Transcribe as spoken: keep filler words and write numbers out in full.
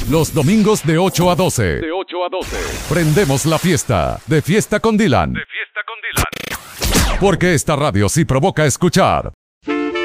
Los domingos de ocho a doce. De ocho a doce. Prendemos la fiesta. De Fiesta con Dylan. De fiesta con Dylan. Porque esta radio sí provoca escuchar.